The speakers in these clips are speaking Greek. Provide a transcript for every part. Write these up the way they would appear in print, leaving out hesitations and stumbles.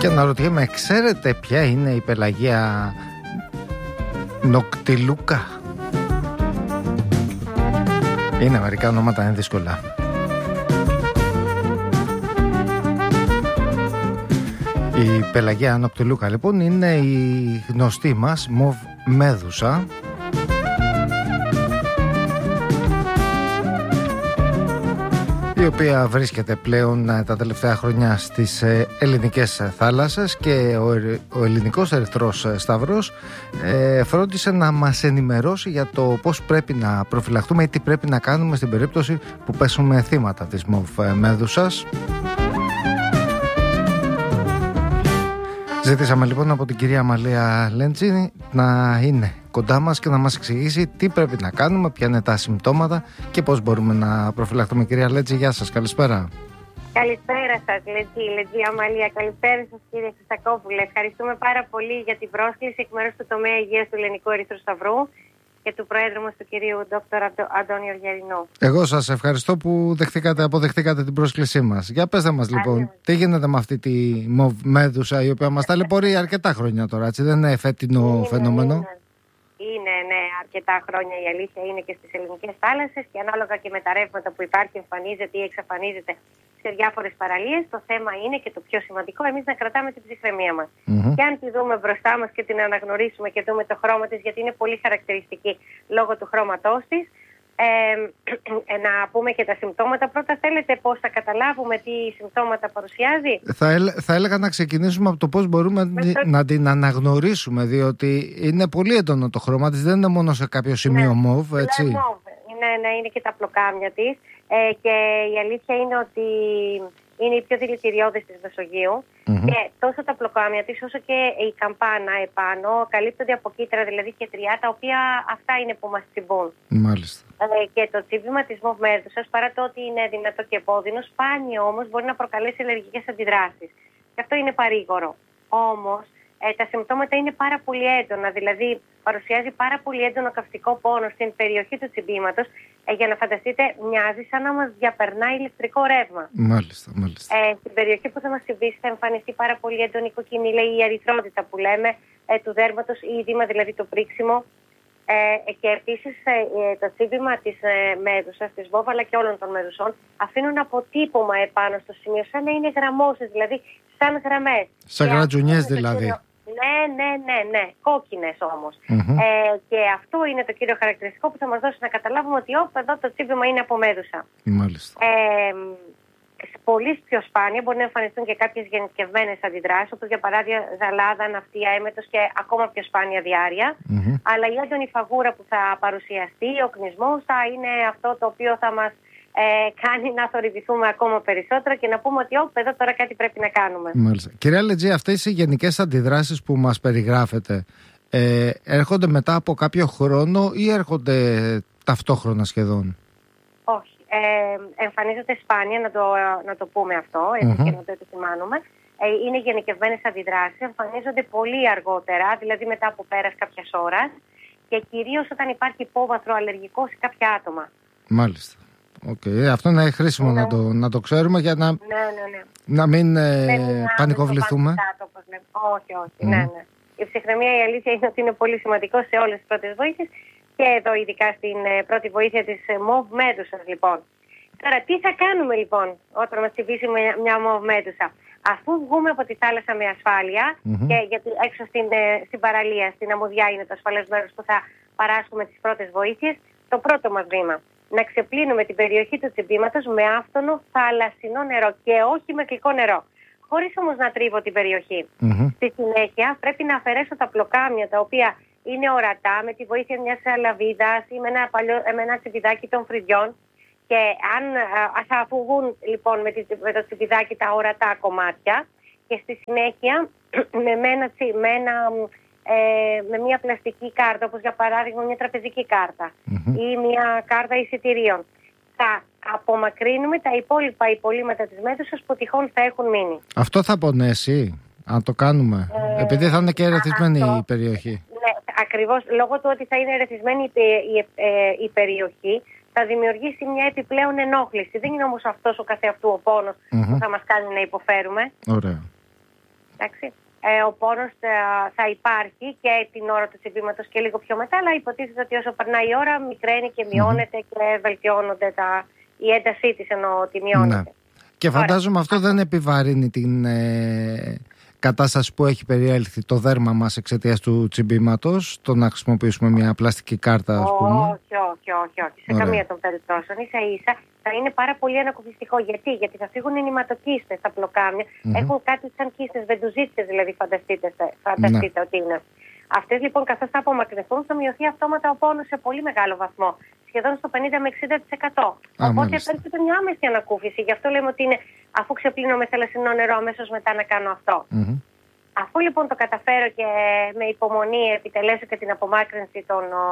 Και αναρωτιέμαι, ξέρετε ποια είναι η Πελαγία Νοκτιλούκα? Είναι μερικά ονόματα, είναι δύσκολα. Η Πελαγία Νοκτιλούκα λοιπόν είναι η γνωστή μας μοβ μέδουσα, η οποία βρίσκεται πλέον τα τελευταία χρόνια στις ελληνικές θάλασσες, και ο Ελληνικός Ερυθρός Σταυρός φρόντισε να μας ενημερώσει για το πώς πρέπει να προφυλαχτούμε ή τι πρέπει να κάνουμε στην περίπτωση που πέσουμε θύματα της μοβ μέδουσας. Ζητήσαμε λοιπόν από την κυρία Αμαλία Λέντζη να είναι κοντά μας και να μας εξηγήσει τι πρέπει να κάνουμε, ποια είναι τα συμπτώματα και πώς μπορούμε να προφυλαχτούμε. Κυρία Λέντζη, γεια σας, καλησπέρα. Καλησπέρα σας, Λέντζη Αμαλία. Καλησπέρα σας, κύριε Χρυστακόπουλε. Ευχαριστούμε πάρα πολύ για την πρόσκληση εκ μέρους του τομέα υγείας του Ελληνικού Ερυθρού Σταυρού και του Προέδρου μας, του κυρίου Δ. Αντώνιο Γερινού. Εγώ σας ευχαριστώ που αποδεχτήκατε την πρόσκλησή μας. Για πέστε μας λοιπόν, τι γίνεται με αυτή τη μοβ μέδουσα, η οποία μας ταλαιπωρεί αρκετά χρόνια τώρα, έτσι, δεν είναι φετινό φαινόμενο? Είναι, ναι, αρκετά χρόνια, η αλήθεια είναι, και στις ελληνικές θάλασσες, και ανάλογα και με τα ρεύματα που υπάρχει, εμφανίζεται ή εξαφανίζεται σε διάφορες παραλίες. Το θέμα είναι, και το πιο σημαντικό, εμείς να κρατάμε την ψυχραιμία μας. Και αν τη δούμε μπροστά μας και την αναγνωρίσουμε και δούμε το χρώμα της, γιατί είναι πολύ χαρακτηριστική λόγω του χρώματός της, να πούμε και τα συμπτώματα. Πρώτα θέλετε πώς θα καταλάβουμε τι συμπτώματα παρουσιάζει? Θα έλεγα να ξεκινήσουμε από το πώς μπορούμε να την αναγνωρίσουμε, διότι είναι πολύ έντονο το χρώμα της, δεν είναι μόνο σε κάποιο σημείο μοβ, έτσι. Ναι, είναι και τα πλοκάμια της, και η αλήθεια είναι ότι είναι οι πιο δηλητηριώδες της Μεσογείου, και τόσο τα πλοκάμια της όσο και η καμπάνα επάνω καλύπτονται από κύτταρα, δηλαδή και τριά, τα οποία αυτά είναι που μας τσιμπούν. Μάλιστα. Και το τσίμπημα της μοβ μέδουσας, παρά το ότι είναι δυνατό και επώδυνο, σπάνιο όμως μπορεί να προκαλέσει αλλεργικές αντιδράσεις. Και αυτό είναι παρήγορο. Όμως τα συμπτώματα είναι πάρα πολύ έντονα, δηλαδή παρουσιάζει πάρα πολύ έντονο καυστικό πόνο στην περιοχή του τσιμπήματος. Για να φανταστείτε, μοιάζει σαν να μας διαπερνάει ηλεκτρικό ρεύμα. Μάλιστα. Στην περιοχή που θα μας τσιμπήσει θα εμφανιστεί πάρα πολύ έντονη κοκκινή, λέει, η ερυθρότητα που λέμε, του δέρματος, ή ειδήμα, δηλαδή το πρίξιμο. Και επίσης το τσίμπημα της μέδουσας, της βόβα, αλλά και όλων των μέδουσών, αφήνουν αποτύπωμα επάνω στο σημείο, σαν να είναι γραμμώσεις, δηλαδή σαν γραμμές. Σαν γρατζουνιές δηλαδή. Ναι, κόκκινες όμως. Και αυτό είναι το κύριο χαρακτηριστικό που θα μας δώσει να καταλάβουμε ότι εδώ το τσίμπημα είναι από μέδουσα. Μάλιστα. Πολύ πιο σπάνια μπορεί να εμφανιστούν και κάποιες γενικευμένες αντιδράσεις, όπως για παράδειγμα ζαλάδα, ναυτία, έμετος και ακόμα πιο σπάνια διάρρεια. Αλλά η έντονη φαγούρα που θα παρουσιαστεί, ο κνισμός, θα είναι αυτό το οποίο θα μας κάνει να θορυβηθούμε ακόμα περισσότερο και να πούμε ότι εδώ τώρα κάτι πρέπει να κάνουμε. Μάλιστα. Κυρία Λετζή, αυτές οι γενικές αντιδράσεις που μας περιγράφετε έρχονται μετά από κάποιο χρόνο ή έρχονται ταυτόχρονα σχεδόν? Όχι. Εμφανίζονται σπάνια, να το πούμε αυτό, έτσι, και να το επισημάνουμε. Είναι γενικευμένες αντιδράσεις, εμφανίζονται πολύ αργότερα, δηλαδή μετά από πέρας κάποιας ώρας, και κυρίως όταν υπάρχει υπόβαθρο αλλεργικό σε κάποια άτομα. Μάλιστα. Αυτό είναι χρήσιμο να το ξέρουμε για να μην πανικοβληθούμε. Όχι. Ναι. Η ψυχραιμία, η αλήθεια είναι ότι είναι πολύ σημαντικό σε όλες τις πρώτες βοήθειες, και εδώ ειδικά στην πρώτη βοήθεια της μοβ μέδουσας, λοιπόν. Τώρα, τι θα κάνουμε λοιπόν όταν μας τσιμπήσει μια μοβ μέδουσα? Αφού βγούμε από τη θάλασσα με ασφάλεια, και γιατί έξω στην παραλία, στην αμμουδιά είναι το ασφαλές μέρος που θα παράσχουμε τις πρώτες βοήθειες, το πρώτο μας βήμα, να ξεπλύνουμε την περιοχή του τσιμπήματος με άφθονο θαλασσινό νερό και όχι με γλυκό νερό, χωρίς όμως να τρίβω την περιοχή. Στη συνέχεια πρέπει να αφαιρέσω τα πλοκάμια, τα οποία είναι ορατά, με τη βοήθεια μιας λαβίδας ή με ένα τσιμπιδάκι των φρυδιών, και θα αφουγούν λοιπόν με το τσιμπιδάκι τα ορατά κομμάτια, και στη συνέχεια με μια πλαστική κάρτα, όπως για παράδειγμα μια τραπεζική κάρτα ή μια κάρτα εισιτηρίων, θα απομακρύνουμε τα υπόλοιπα υπολείμματα της μέδουσας που τυχόν θα έχουν μείνει. Αυτό θα πονέσει, αν το κάνουμε, επειδή θα είναι και ερεθισμένη η περιοχή? Ναι, ακριβώς, λόγω του ότι θα είναι ερεθισμένη η περιοχή, θα δημιουργήσει μια επιπλέον ενόχληση. Δεν είναι όμως αυτός ο καθεαυτού ο πόνος που θα μας κάνει να υποφέρουμε. Ωραία. Εντάξει. Ο πόνος θα υπάρχει και την ώρα του τσιμπήματος και λίγο πιο μετά, αλλά υποτίθεται ότι όσο περνάει η ώρα μικραίνει και μειώνεται και βελτιώνονται η έντασή της, ενώ ότι μειώνεται. Ναι. Και φαντάζομαι αυτό δεν επιβαρύνει την κατάσταση που έχει περιέλθει το δέρμα μας εξαιτίας του τσιμπήματος, το να χρησιμοποιήσουμε μια πλαστική κάρτα, ας πούμε. Όχι. Σε καμία των περιπτώσεων. Ίσα-ίσα θα είναι πάρα πολύ ανακουφιστικό. Γιατί θα φύγουν οι νηματοκίστες στα πλοκάμια. Έχουν κάτι σαν κίστες, βεντουζίτες δηλαδή, φανταστείτε ότι είναι. Αυτές λοιπόν, καθώς θα απομακρυνθούν, θα μειωθεί αυτόματα ο πόνος σε πολύ μεγάλο βαθμό. Σχεδόν στο 50 με 60%. Οπότε έρχεται μια άμεση ανακούφιση. Γι' αυτό λέμε ότι είναι, αφού ξεπλύνω με θαλασσινό νερό, αμέσως μετά να κάνω αυτό. Αφού λοιπόν το καταφέρω και με υπομονή επιτελέσω και την απομάκρυνση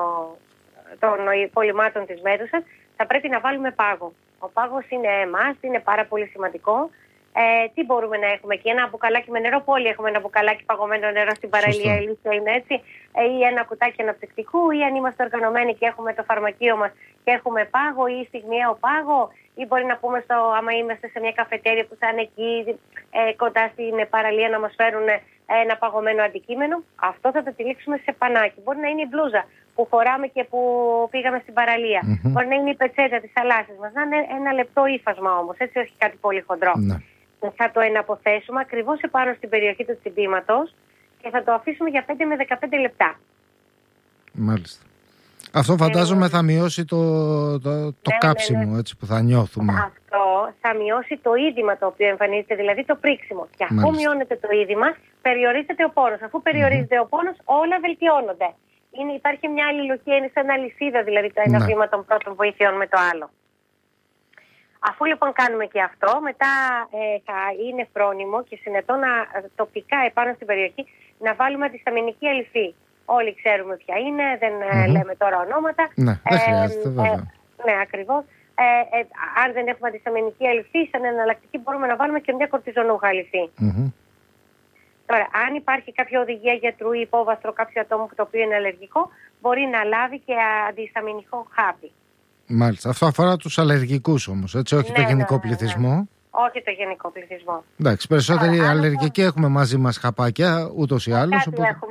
των υπολοιμάτων της Μέδουσας, θα πρέπει να βάλουμε πάγο. Ο πάγος είναι είναι πάρα πολύ σημαντικό. Τι μπορούμε να έχουμε εκεί? Ένα μπουκαλάκι με νερό, που όλοι έχουμε ένα μπουκαλάκι παγωμένο νερό στην παραλία, η λύση είναι έτσι, ή ένα κουτάκι αναψυκτικού, ή αν είμαστε οργανωμένοι και έχουμε το φαρμακείο μας και έχουμε πάγο ή στιγμιαίο πάγο, ή μπορεί να πούμε άμα είμαστε σε μια καφετέρια που θα είναι εκεί κοντά στην παραλία να μας φέρουν ένα παγωμένο αντικείμενο. Αυτό θα το τυλίξουμε σε πανάκι. Μπορεί να είναι η μπλούζα που φοράμε και που πήγαμε στην παραλία. Μπορεί να είναι η πετσέτα της θαλάσσης μας. Να είναι ένα λεπτό ύφασμα όμως, έτσι, όχι κάτι πολύ χοντρό. Θα το εναποθέσουμε ακριβώς επάνω στην περιοχή του τσιμπήματος και θα το αφήσουμε για 5 με 15 λεπτά. Μάλιστα. Αυτό φαντάζομαι θα μειώσει το κάψιμο, έτσι, που θα νιώθουμε. Αυτό θα μειώσει το είδημα το οποίο εμφανίζεται, δηλαδή το πρίξιμο. Και αφού μειώνεται το είδημα, περιορίζεται ο πόνος. Αφού περιορίζεται ο πόνος, όλα βελτιώνονται. Υπάρχει μια αλληλουχία, είναι σαν αλυσίδα δηλαδή το ένα βήμα των πρώτων βοηθειών με το άλλο. Αφού λοιπόν κάνουμε και αυτό, μετά θα είναι φρόνιμο και συνετό τοπικά επάνω στην περιοχή να βάλουμε αντισταμινική αλυφή. Όλοι ξέρουμε ποια είναι, δεν λέμε τώρα ονόματα. Ναι, δεν χρειάζεται βέβαια. Ναι, ακριβώς. Αν δεν έχουμε αντισταμινική αλυφή, σαν εναλλακτική μπορούμε να βάλουμε και μια κορτιζονούχα αλυφή. Τώρα, αν υπάρχει κάποια οδηγία γιατρού ή υπόβαθρο κάποιο ατόμου το οποίο είναι αλλεργικό, μπορεί να λάβει και αντισταμινικό χάπι. Μάλιστα. Αυτό αφορά τους αλλεργικούς όμως, έτσι, όχι το γενικό πληθυσμό. Όχι το γενικό πληθυσμό. Εντάξει, περισσότεροι αλλεργικοί έχουμε μαζί μας χαπάκια, ούτως ή άλλως. Κάτι έχουμε.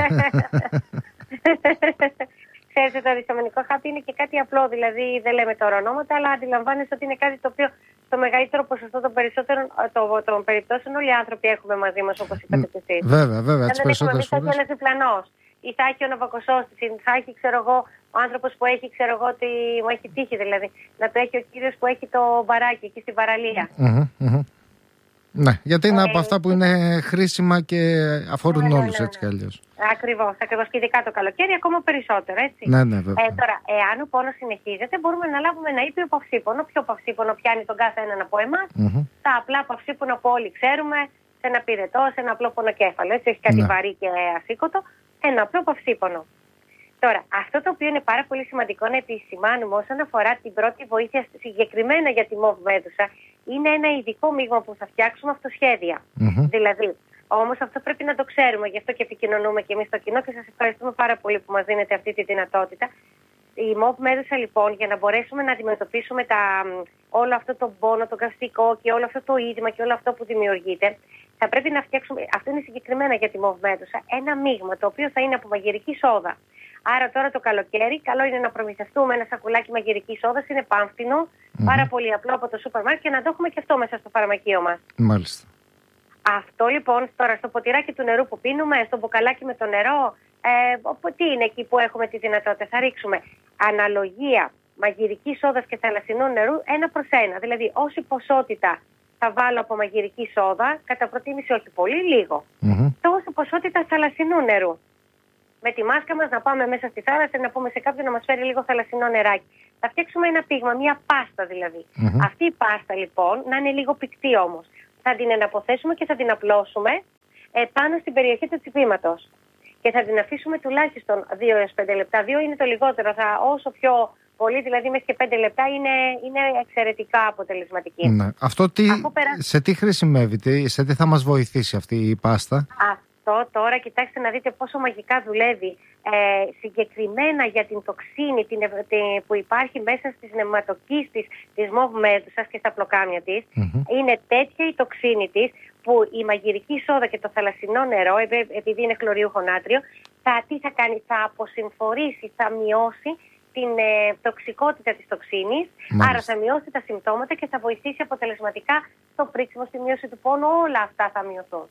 Ξέρετε, το αντισταμινικό χάπι είναι και κάτι απλό, δηλαδή δεν λέμε τώρα ονόματα, αλλά αντιλαμβάνεστε ότι είναι κάτι το οποίο στο μεγαλύτερο ποσοστό των περιπτώσεων όλοι οι άνθρωποι έχουμε μαζί μας, όπως είπατε και εσείς. Βέβαια, τις περισσότερες φορές. Αν δεν έχουμε εμείς, θα έχει ένας διπλανός. Ή θα έχει ο ναυακοσώστης, ή θα έχει, ο άνθρωπος που έχει, ότι μου έχει τύχει δηλαδή, να το έχει ο κύριος που έχει το μπαράκι εκεί στην παραλία. Ναι, γιατί είναι από αυτά που είναι χρήσιμα και αφορούν όλους, έτσι κι αλλιώς. Ακριβώς, και ειδικά το καλοκαίρι ακόμα περισσότερο, έτσι. Ναι, βέβαια. Τώρα, εάν ο πόνος συνεχίζεται, μπορούμε να λάβουμε ένα ήπιο παυσίπονο. Ποιο παυσίπονο πιάνει τον κάθε έναν από εμάς? Τα απλά παυσίπονα που όλοι ξέρουμε, σε ένα πυρετό, σε ένα απλό πονοκέφαλο, έτσι, όχι κάτι βαρύ και ασήκωτο, ένα απλό παυσίπονο. Τώρα, αυτό το οποίο είναι πάρα πολύ σημαντικό να επισημάνουμε όσον αφορά την πρώτη βοήθεια συγκεκριμένα για τη μοβ μέδουσα, είναι ένα ειδικό μείγμα που θα φτιάξουμε αυτοσχέδια. Δηλαδή, όμως αυτό πρέπει να το ξέρουμε, γι' αυτό και επικοινωνούμε και εμείς στο κοινό και σας ευχαριστούμε πάρα πολύ που μας δίνετε αυτή τη δυνατότητα. Η μοβ μέδουσα λοιπόν, για να μπορέσουμε να αντιμετωπίσουμε όλο αυτό το πόνο, το καυστικό και όλο αυτό το είδημα και όλο αυτό που δημιουργείται, θα πρέπει να φτιάξουμε, αυτό είναι συγκεκριμένα για τη μοβ μέδουσα, ένα μείγμα το οποίο θα είναι από μαγειρική σόδα. Άρα τώρα το καλοκαίρι καλό είναι να προμηθευτούμε ένα σακουλάκι μαγειρικής σόδας, είναι πάμφτινο, πάρα πολύ απλό από το σούπερ μάρκετ και να το έχουμε και αυτό μέσα στο φαρμακείο μας. Μάλιστα. Αυτό λοιπόν τώρα στο ποτηράκι του νερού που πίνουμε, στο μπουκαλάκι με το νερό, τι είναι εκεί που έχουμε τη δυνατότητα? Θα ρίξουμε αναλογία μαγειρικής σόδας και θαλασσινού νερού 1/1. Δηλαδή όση ποσότητα θα βάλω από μαγειρική σόδα, κατά προτίμηση όχι πολύ, λίγο, τόση ποσότητα θαλασσινού νερού. Με τη μάσκα μας να πάμε μέσα στη θάλασσα, να πούμε σε κάποιον να μας φέρει λίγο θαλασσινό νεράκι. Θα φτιάξουμε ένα πείγμα, μια πάστα δηλαδή. Αυτή η πάστα λοιπόν να είναι λίγο πυκτή όμως. Θα την εναποθέσουμε και θα την απλώσουμε πάνω στην περιοχή του τσιπήματος. Και θα την αφήσουμε τουλάχιστον 2 έως 5 λεπτά. 2 είναι το λιγότερο. Όσο πιο πολύ, δηλαδή μέχρι και 5 λεπτά, είναι εξαιρετικά αποτελεσματική. Ναι. Αυτό σε τι χρησιμεύει, σε τι θα μας βοηθήσει αυτή η πάστα? Τώρα κοιτάξτε να δείτε πόσο μαγικά δουλεύει. Συγκεκριμένα για την τοξίνη που υπάρχει μέσα στις νευματοκίστες της μοβ μέδουσας και στα πλοκάμια της, είναι τέτοια η τοξίνη της που η μαγειρική σόδα και το θαλασσινό νερό, επειδή είναι χλωριούχο νάτριο, τι θα κάνει, θα αποσυμφορήσει, θα μειώσει την τοξικότητα της τοξίνης, άρα θα μειώσει τα συμπτώματα και θα βοηθήσει αποτελεσματικά στο πρίξιμο, στη μείωση του πόνου, όλα αυτά θα μειωθούν.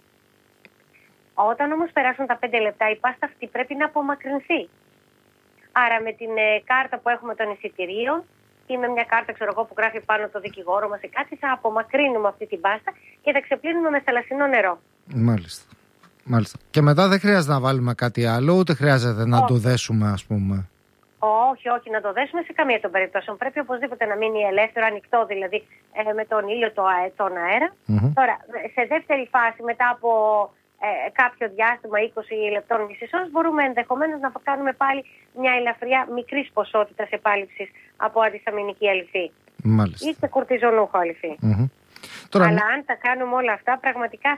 Όταν όμως περάσουν τα 5 λεπτά, η πάστα αυτή πρέπει να απομακρυνθεί. Άρα με την κάρτα που έχουμε των εισιτηρίων ή με μια κάρτα που γράφει πάνω το δικηγόρο μας ή κάτι, θα απομακρύνουμε αυτή την πάστα και θα ξεπλύνουμε με θαλασσινό νερό. Μάλιστα. Μάλιστα. Και μετά δεν χρειάζεται να βάλουμε κάτι άλλο, ούτε χρειάζεται να το δέσουμε, ας πούμε. Όχι, να το δέσουμε σε καμία των περιπτώσεων. Πρέπει οπωσδήποτε να μείνει ελεύθερο, ανοιχτό δηλαδή, με τον ήλιο, τον αέρα. Τώρα, σε δεύτερη φάση, μετά από κάποιο διάστημα, 20 λεπτών, μισής ώρας, μπορούμε ενδεχομένως να κάνουμε πάλι μια ελαφριά μικρής ποσότητας επάλυψης από αντισταμινική αλυφή. Μάλιστα. Ή σε κορτιζονούχο αλυφή. Τώρα, αλλά αν τα κάνουμε όλα αυτά, πραγματικά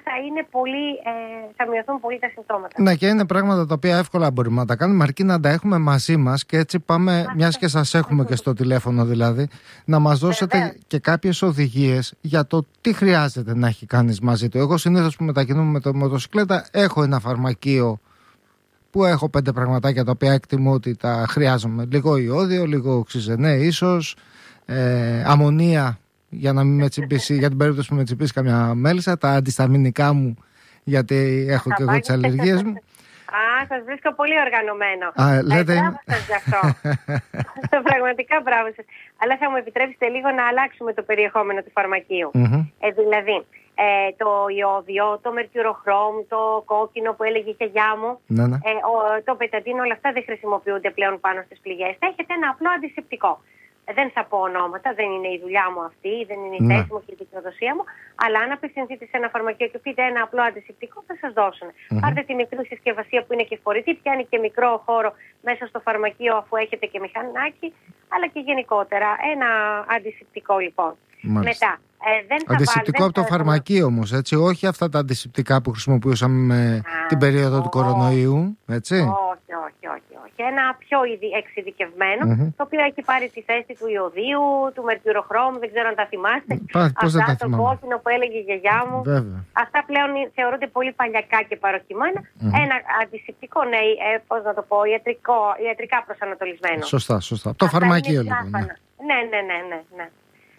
θα μειωθούν πολύ τα συμπτώματα. Ναι, και είναι πράγματα τα οποία εύκολα μπορούμε να τα κάνουμε, αρκεί να τα έχουμε μαζί μας. Και έτσι πάμε, μιας και σας έχουμε και στο τηλέφωνο δηλαδή, να μας δώσετε και κάποιες οδηγίες για το τι χρειάζεται να έχει κανείς μαζί του. Εγώ συνήθως που μετακινούμαι με το μοτοσυκλέτα, έχω ένα φαρμακείο που έχω 5 πραγματάκια τα οποία εκτιμώ ότι τα χρειάζομαι. Λίγο ιώδιο, λίγο οξυζενέ ίσως, αμμονία. Για να μην με τσιμπήσει, για την περίπτωση που με τσιμπήσει καμιά μέλισσα, τα αντισταμινικά μου, γιατί έχω και εγώ τις αλλεργίες μου. Σας βρίσκω πολύ οργανωμένο. Λέτε... Μπράβο σας γι' αυτό. Πραγματικά μπράβο σας. Αλλά θα μου επιτρέψετε λίγο να αλλάξουμε το περιεχόμενο του φαρμακείου. Δηλαδή, το ιώδιο, το μερκουροχρώμ, το κόκκινο που έλεγε η γιαγιά μου, το πεταντίνο, όλα αυτά δεν χρησιμοποιούνται πλέον πάνω στις πληγές. Θα έχετε ένα απλό αντισηπτικό. Δεν θα πω ονόματα, δεν είναι η δουλειά μου αυτή, δεν είναι η θέση μου και η δικαιοδοσία μου, αλλά αν απευθυνθείτε σε ένα φαρμακείο και πείτε ένα απλό αντισηπτικό, θα σας δώσουν. Πάρτε τη μικρή συσκευασία που είναι και φορητή, πιάνει και μικρό χώρο μέσα στο φαρμακείο αφού έχετε και μηχανάκι, αλλά και γενικότερα ένα αντισηπτικό λοιπόν. Μετά. Αντισηπτικό από το φαρμακείο όμως, έτσι, όχι αυτά τα αντισηπτικά που χρησιμοποιούσαμε την περίοδο του κορονοϊού, έτσι. Όχι. Ένα πιο εξειδικευμένο, το οποίο έχει πάρει τη θέση του ιωδίου, του μερκουροχρώμου, δεν ξέρω αν τα θυμάστε. Αυτά, το κόκκινο που έλεγε η γιαγιά μου. Βέβαια. Αυτά πλέον θεωρούνται πολύ παλιακά και παροχημένα. Ένα αντισηπτικό, ναι, πώς να το πω, ιατρικά προσανατολισμένο. Σωστά. Το φαρμακείο λοιπόν. Ναι.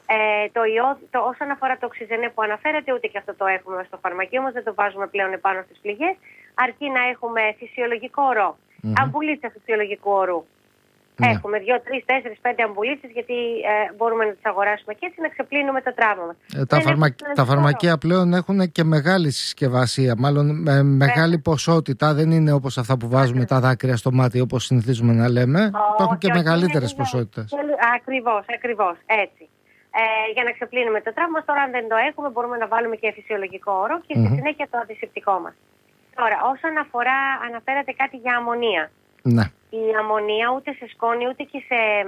Όσον αφορά το οξυζενέ που αναφέρατε, ούτε και αυτό το έχουμε στο φαρμακείο μας, δεν το βάζουμε πλέον επάνω στις πληγές, αρκεί να έχουμε φυσιολογικό ορό. Αμπουλίτσα φυσιολογικού ορού. Έχουμε 2, 3, 4, 5 αμπουλίτσες, γιατί μπορούμε να τις αγοράσουμε και έτσι να ξεπλύνουμε το τραύμα μας. Τα φαρμακεία πλέον έχουν και μεγάλη συσκευασία, μάλλον μεγάλη ποσότητα. Δεν είναι όπως αυτά που βάζουμε τα δάκρυα στο μάτι, όπως συνηθίζουμε να λέμε. Υπάρχουν και μεγαλύτερες ποσότητες. Ακριβώς, έτσι. Για να ξεπλύνουμε το τραύμα. Τώρα, αν δεν το έχουμε, μπορούμε να βάλουμε και φυσιολογικό όρο και στη συνέχεια το αντισηπτικό μας. Τώρα, όσον αφορά, αναφέρατε κάτι για αμμονία. Ναι. Η αμμονία ούτε σε σκόνη, ούτε και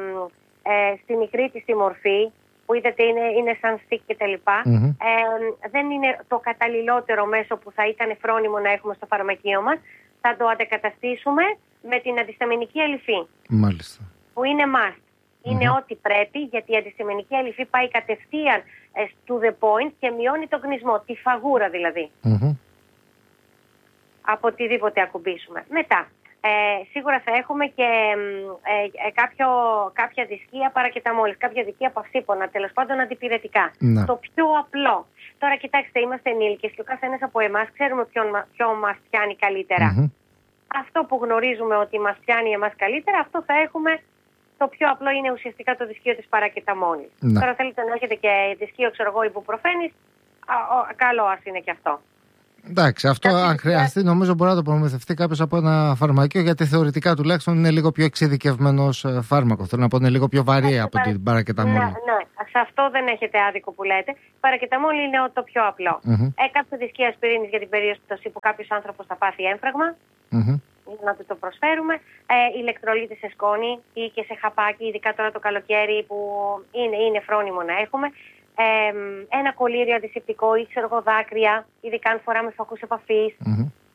στη μικρή της τη μορφή, που είδατε είναι σαν στικ και τα λοιπά, δεν είναι το καταλληλότερο μέσο που θα ήταν φρόνιμο να έχουμε στο φαρμακείο μας. Θα το αντεκαταστήσουμε με την αντισταμινική αλυφή. Μάλιστα. Που είναι must. Είναι ό,τι πρέπει, γιατί η αντιστημενική αλυφή πάει κατευθείαν to the point και μειώνει τον κνισμό, τη φαγούρα δηλαδή. Από οτιδήποτε ακουμπήσουμε. Μετά, σίγουρα θα έχουμε και κάποια δισκία παρακεταμόλης, κάποια δικία παυσίπονα, τέλος πάντων αντιπυρετικά. Το πιο απλό. Τώρα κοιτάξτε, είμαστε ενήλικες και ο καθένας από εμάς ξέρουμε ποιο μας πιάνει καλύτερα. Αυτό που γνωρίζουμε ότι μας πιάνει εμάς καλύτερα, αυτό θα έχουμε. Το πιο απλό είναι ουσιαστικά το δισκείο της παρακεταμόλης. Τώρα θέλετε να έχετε και δισκείο, ιμπουπροφένης, καλό ας είναι και αυτό. Εντάξει, αυτό αν χρειαστεί νομίζω μπορεί να το προμηθευτεί κάποιος από ένα φαρμακείο, γιατί θεωρητικά τουλάχιστον είναι λίγο πιο εξειδικευμένος φάρμακο. Θέλω να πω, είναι λίγο πιο βαρύ από την παρακεταμόλη. Ναι, σε αυτό δεν έχετε άδικο που λέτε. Η παρακεταμόλη είναι το πιο απλό. Κάποιο δισκείο ασπιρίνης για την περίπτωση που κάποιος άνθρωπος θα πάθει έμφραγμα. Να το προσφέρουμε, ηλεκτρολίτες σε σκόνη ή και σε χαπάκι, ειδικά τώρα το καλοκαίρι που είναι φρόνιμο να έχουμε, ένα κολλήριο αντισηπτικό ή δάκρυα, ειδικά αν φοράμε φακούς επαφής,